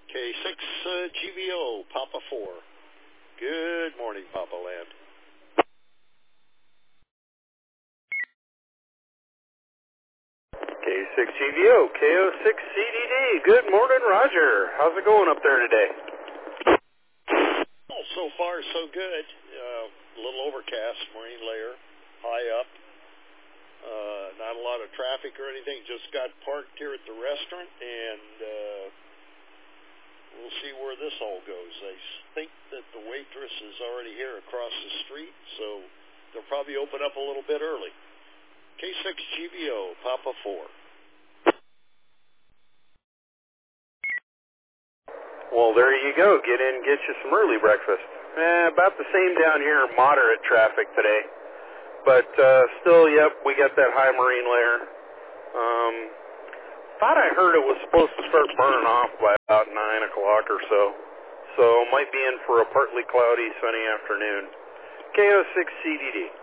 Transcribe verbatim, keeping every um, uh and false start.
K six uh, G V O, Papa four. Good morning, Papa Land. K six G V O, K O six C D D. Good morning, Roger. How's it going up there today? Well, so far so good. Uh, a little overcast, marine layer, high up. Uh, not a lot of traffic or anything. Just got parked here at the restaurant, and uh, we'll see where this all goes. I think that the waitress is already here across the street, so they'll probably open up a little bit early. K six G V O, Papa four. Well, there you go. Get in, get you some early breakfast. Eh, about the same down here, moderate traffic today. But uh, still, yep, we got that high marine layer. Um, thought I heard it was supposed to start burning off by about nine o'clock or so. So might be in for a partly cloudy, sunny afternoon. K O six C D D.